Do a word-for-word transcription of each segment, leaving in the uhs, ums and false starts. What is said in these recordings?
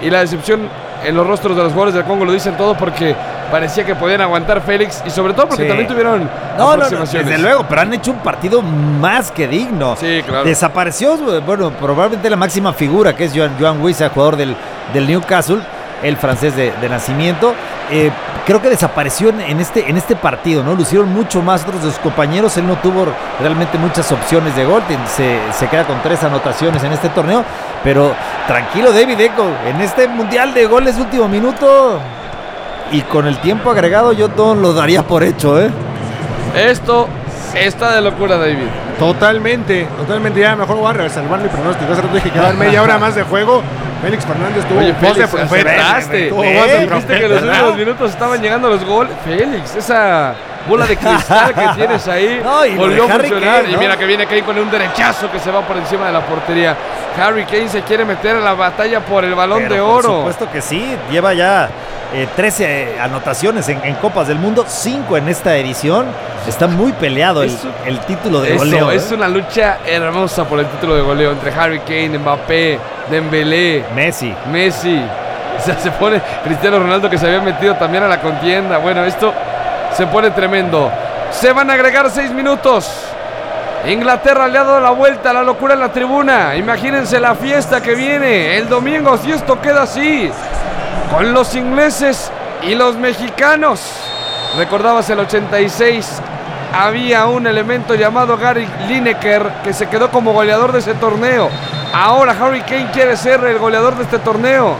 y la decepción en los rostros de los jugadores del Congo lo dicen todo, porque parecía que podían aguantar Félix y sobre todo porque sí. también tuvieron no, aproximaciones. No, no, desde luego, pero han hecho un partido más que digno. Sí, claro. Desapareció, bueno, probablemente la máxima figura, que es Joan, Joan Wissa, jugador del, del Newcastle, el francés de, de nacimiento. Eh, creo que desapareció en, en, este, en este partido, ¿no? Lucieron mucho más otros de sus compañeros. Él no tuvo realmente muchas opciones de gol. Se, se queda con tres anotaciones en este torneo. Pero tranquilo, David Eco, en este mundial de goles de último minuto y con el tiempo agregado, yo todo lo daría por hecho, ¿eh? Esto está de locura, David. Totalmente, totalmente. Ya mejor voy a reservar mi pronóstico. Hace rato dije que dar media hora más de juego. Félix Fernández tuvo Oye, Félix, acertaste. Viste que en los últimos minutos estaban llegando los goles. Félix, esa bola de cristal que tienes ahí no, volvió a funcionar. Kane, ¿no? Y mira que viene Kane con un derechazo que se va por encima de la portería. Harry Kane se quiere meter a la batalla por el Balón Pero de Oro. Por supuesto que sí. Lleva ya eh, trece anotaciones en, en Copas del Mundo, cinco en esta edición. Está muy peleado el, eso, el título de eso, goleo. Es ¿eh? una lucha hermosa por el título de goleo entre Harry Kane, Mbappé, Dembélé, Messi. Messi. O sea, se pone Cristiano Ronaldo, que se había metido también a la contienda. Bueno, esto se pone tremendo. Se van a agregar seis minutos. Inglaterra le ha dado la vuelta a la locura en la tribuna. Imagínense la fiesta que viene el domingo si esto queda así, con los ingleses y los mexicanos. Recordabas el ochenta y seis, había un elemento llamado Gary Lineker que se quedó como goleador de ese torneo. Ahora Harry Kane quiere ser el goleador de este torneo.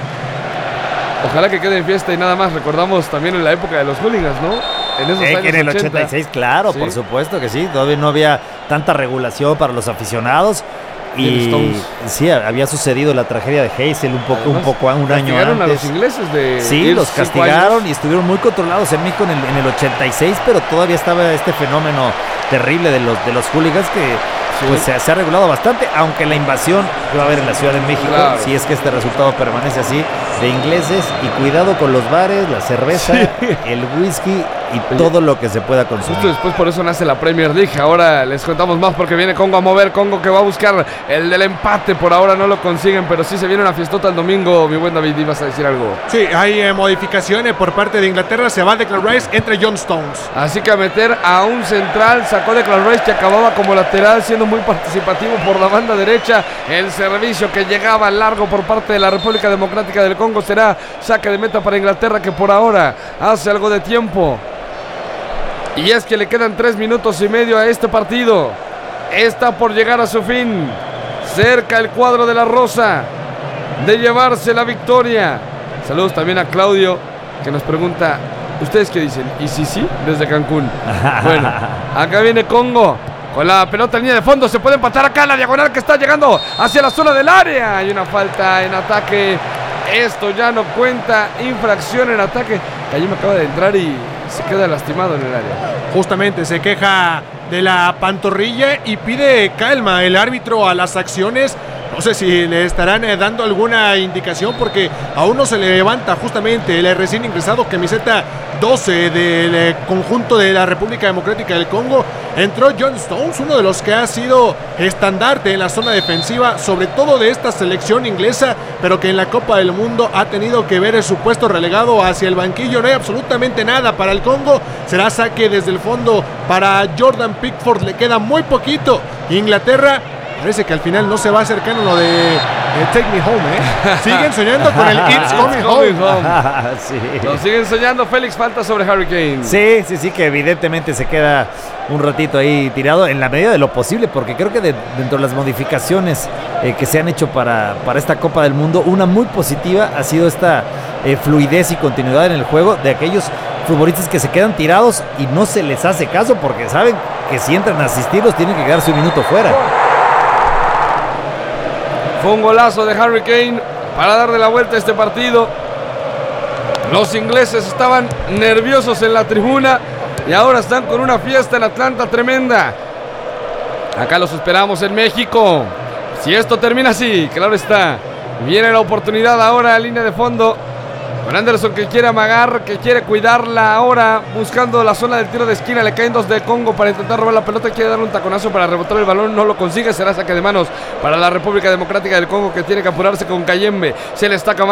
Ojalá que quede en fiesta y nada más. Recordamos también en la época de los hooligans, ¿no? En esos eh, años en el ochenta. ochenta y seis, claro, ¿sí? Por supuesto que sí. Todavía no había tanta regulación para los aficionados. Y sí, había sucedido la tragedia de Heysel un poco, Además, un poco un año antes. A los ingleses de sí, los castigaron y estuvieron muy controlados en México en el, en el ochenta y seis, pero todavía estaba este fenómeno terrible de los, de los hooligans que sí. pues, se, se ha regulado bastante, aunque la invasión que va a haber en la Ciudad de México, claro. si es que este resultado permanece así, de ingleses, y cuidado con los bares, la cerveza, sí. el whisky y Oye, todo lo que se pueda consumir. Justo después por eso nace la Premier League. Ahora les contamos más porque viene Congo a mover. Congo que va a buscar el del empate. Por ahora no lo consiguen, pero sí se viene una fiestota el domingo. Mi buen David, ¿ibas a decir algo? Sí, hay eh, modificaciones por parte de Inglaterra. Se va Declan Rice, entra John Stones. Así que a meter a un central. Sacó Declan Rice, que acababa como lateral, siendo muy participativo por la banda derecha. El servicio que llegaba largo por parte de la República Democrática del Congo será saque de meta para Inglaterra, que por ahora hace algo de tiempo. Y es que le quedan tres minutos y medio a este partido. Está por llegar a su fin. Cerca el cuadro de la Rosa de llevarse la victoria. Saludos también a Claudio, que nos pregunta, ¿ustedes qué dicen? ¿Y sí, sí? Desde Cancún. Bueno, acá viene Congo con la pelota en línea de fondo. Se puede empatar acá en la diagonal que está llegando hacia la zona del área. Hay una falta en ataque. Esto ya no cuenta. Infracción en ataque. Allí me acaba de entrar y se queda lastimado en el área. Justamente se queja de la pantorrilla y pide calma el árbitro a las acciones. No sé si le estarán eh, dando alguna indicación, porque aún no se le levanta justamente el recién ingresado camiseta doce del eh, conjunto de la República Democrática del Congo. Entró John Stones, uno de los que ha sido estandarte en la zona defensiva, sobre todo de esta selección inglesa, pero que en la Copa del Mundo ha tenido que ver su puesto relegado hacia el banquillo. No hay absolutamente nada para el Congo. Será saque desde el fondo para Jordan Pickford. Le queda muy poquito. Inglaterra parece que al final no se va acercando lo de, de Take Me Home, ¿eh? Siguen soñando con el It's Coming Home. sí. Lo siguen soñando. Félix, falta sobre Harry Kane. Sí, sí, sí, que evidentemente se queda un ratito ahí tirado en la medida de lo posible, porque creo que de, dentro de las modificaciones eh, que se han hecho para, para esta Copa del Mundo, una muy positiva ha sido esta eh, fluidez y continuidad en el juego de aquellos futbolistas que se quedan tirados y no se les hace caso, porque saben que si entran a asistirlos tienen que quedarse un minuto fuera. Fue un golazo de Harry Kane para darle la vuelta a este partido. Los ingleses estaban nerviosos en la tribuna y ahora están con una fiesta en Atlanta tremenda. Acá los esperamos en México. Si esto termina así, claro está, viene la oportunidad ahora en línea de fondo con Anderson, que quiere amagar, que quiere cuidarla ahora, buscando la zona del tiro de esquina. Le caen dos de Congo para intentar robar la pelota. Quiere darle un taconazo para rebotar el balón, no lo consigue. Será saque de manos para la República Democrática del Congo, que tiene que apurarse con Kayembe. Se le está acabando